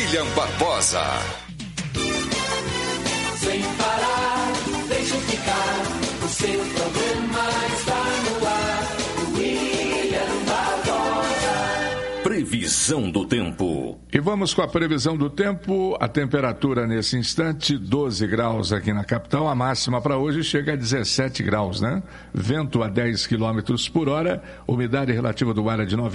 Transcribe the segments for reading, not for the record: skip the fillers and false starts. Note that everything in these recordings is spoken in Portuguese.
William Barbosa. Sem parar, deixa ficar, o seu programa está no ar. William Barbosa. Previsão do tempo. E vamos com a previsão do tempo. A temperatura nesse instante, 12 graus aqui na capital. A máxima para hoje chega a 17 graus, né? Vento a 10 quilômetros por hora. Umidade relativa do ar é de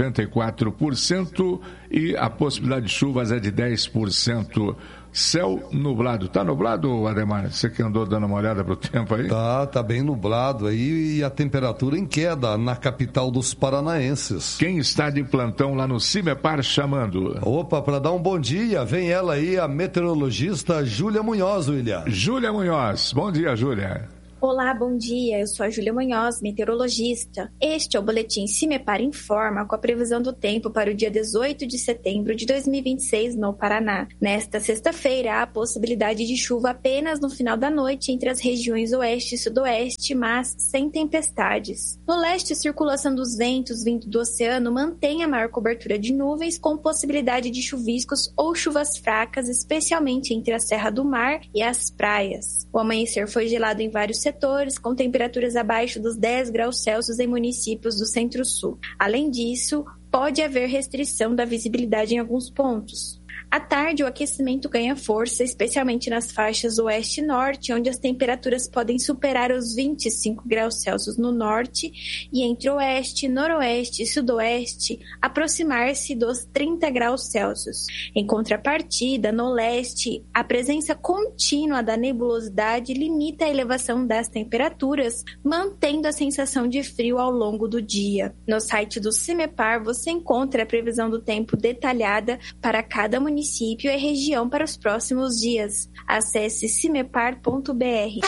94% e a possibilidade de chuvas é de 10%. Céu nublado. Tá nublado, Ademar? Você que andou dando uma olhada pro tempo aí? Tá bem nublado aí e a temperatura em queda na capital dos paranaenses. Quem está de plantão lá no Cimepar chamando? Opa, para dar um bom dia, vem ela aí, a meteorologista Júlia Munhoz, William. Júlia Munhoz. Bom dia, Júlia. Olá, bom dia. Eu sou a Júlia Munhoz, meteorologista. Este é o boletim Cimepar Informa com a previsão do tempo para o dia 18 de setembro de 2026 no Paraná. Nesta sexta-feira, há possibilidade de chuva apenas no final da noite entre as regiões oeste e sudoeste, mas sem tempestades. No leste, a circulação dos ventos vindo do oceano mantém a maior cobertura de nuvens, com possibilidade de chuviscos ou chuvas fracas, especialmente entre a Serra do Mar e as praias. O amanhecer foi gelado em vários setores, com temperaturas abaixo dos 10 graus Celsius em municípios do Centro-Sul. Além disso, pode haver restrição da visibilidade em alguns pontos. À tarde, o aquecimento ganha força, especialmente nas faixas oeste e norte, onde as temperaturas podem superar os 25 graus Celsius no norte e entre oeste, noroeste e sudoeste, aproximar-se dos 30 graus Celsius. Em contrapartida, no leste, a presença contínua da nebulosidade limita a elevação das temperaturas, mantendo a sensação de frio ao longo do dia. No site do Cimepar, você encontra a previsão do tempo detalhada para cada município e região para os próximos dias. Acesse cimepar.br.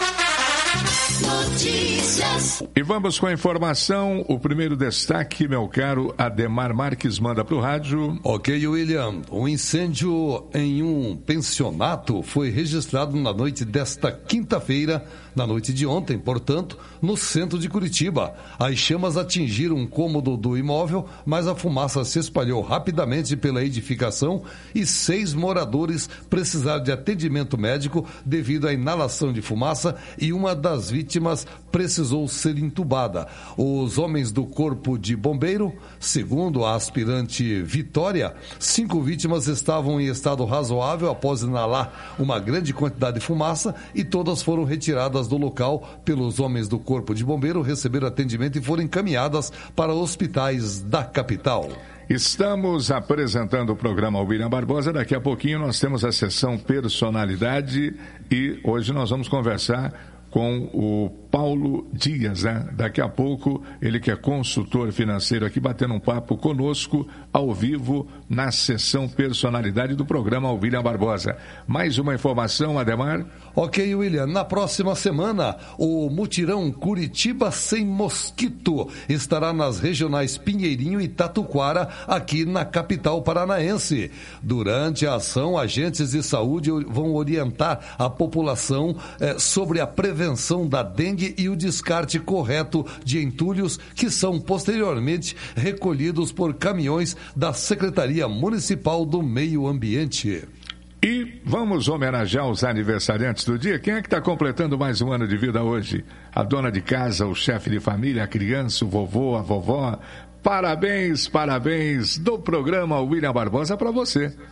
Notícias. E vamos com a informação. O primeiro destaque, meu caro Ademar Marques, manda para o rádio. Ok, William. Um incêndio em um pensionato foi registrado na noite desta quinta-feira, na noite de ontem, portanto, no centro de Curitiba. As chamas atingiram um cômodo do imóvel, mas a fumaça se espalhou rapidamente pela edificação e 6 moradores precisaram de atendimento médico devido à inalação de fumaça e uma das vítimas precisou ser entubada. Os homens do Corpo de Bombeiro, segundo a aspirante Vitória, 5 vítimas estavam em estado razoável após inalar uma grande quantidade de fumaça e todas foram retiradas do local pelos homens do Corpo de Bombeiro, receberam atendimento e foram encaminhadas para hospitais da capital. Estamos apresentando o programa William Barbosa. Daqui a pouquinho nós temos a sessão Personalidade e hoje nós vamos conversar com o Paulo Dias, né? Daqui a pouco, ele que é consultor financeiro aqui, batendo um papo conosco, ao vivo, na sessão Personalidade do programa William Barbosa. Mais uma informação, Ademar? Ok, William. Na próxima semana, o mutirão Curitiba Sem Mosquito estará nas regionais Pinheirinho e Tatuquara, aqui na capital paranaense. Durante a ação, agentes de saúde vão orientar a população sobre a prevenção da dengue e o descarte correto de entulhos que são posteriormente recolhidos por caminhões da Secretaria Municipal do Meio Ambiente. E vamos homenagear os aniversariantes do dia. Quem é que está completando mais um ano de vida hoje? A dona de casa, o chefe de família, a criança, o vovô, a vovó. Parabéns, parabéns do programa William Barbosa para você.